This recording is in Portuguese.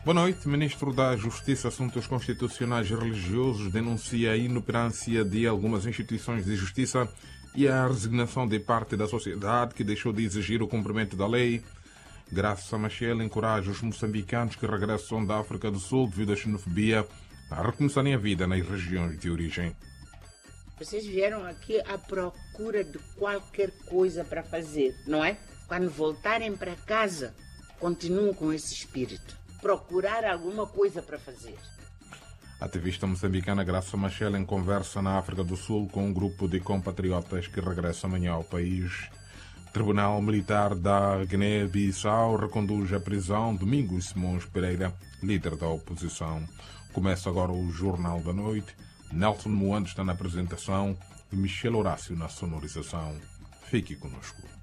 Boa noite. Ministro da Justiça e Assuntos Constitucionais e Religiosos denuncia a inoperância de algumas instituições de justiça e a resignação de parte da sociedade que deixou de exigir o cumprimento da lei. Graça Machel encoraja os moçambicanos que regressam da África do Sul devido à xenofobia a recomeçarem a vida nas regiões de origem. Vocês vieram aqui à procura de qualquer coisa para fazer, não é? Quando voltarem para casa, continuem com esse espírito. Procurar alguma coisa para fazer. A ativista moçambicana Graça Machel em conversa na África do Sul com um grupo de compatriotas que regressa amanhã ao país. O Tribunal Militar da Guiné-Bissau reconduz à prisão Domingos Simões Pereira, líder da oposição. Começa agora o Jornal da Noite. Nelson Moando está na apresentação e Michel Horácio na sonorização. Fique conosco.